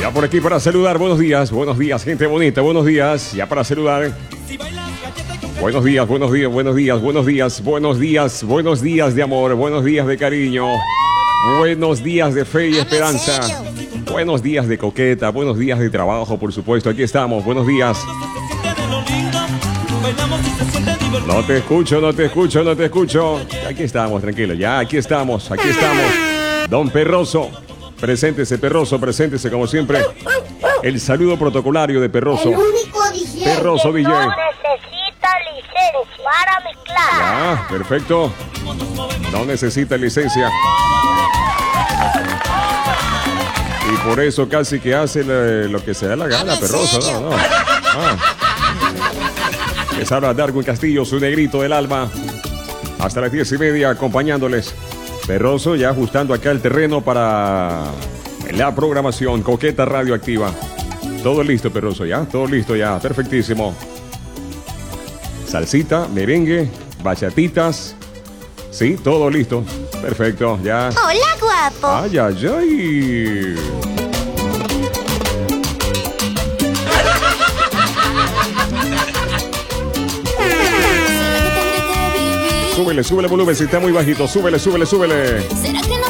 Ya por aquí para saludar, buenos días, gente bonita, buenos días, ya para saludar. Buenos días, buenos días, buenos días, buenos días, buenos días, buenos días de amor, buenos días de cariño, buenos días de fe y esperanza, buenos días de coqueta, buenos días de trabajo, por supuesto, aquí estamos, buenos días. No te escucho, no te escucho, no te escucho. Aquí estamos, tranquilo, ya, aquí estamos, aquí estamos. Don Perroso, preséntese, Perroso, preséntese como siempre. El saludo protocolario de Perroso. El único DJ Perroso que DJ. no necesita licencia para mezclar. Ah, perfecto. No necesita licencia. Y por eso casi que hace lo que se da la gana, Perroso, ¿no? Les habla Darwin Castillo, su negrito del alma. Hasta las 10:30 acompañándoles. Perroso ya ajustando acá el terreno para la programación Coqueta Radioactiva. Todo listo, Perroso, ya. Todo listo, ya. Perfectísimo. Salsita, merengue, bachatitas. Sí, todo listo. Perfecto, ya. Hola, guapo. Ay, ay, ay. Súbele, súbele volumen, si está muy bajito. Súbele, súbele, súbele. ¿Será que no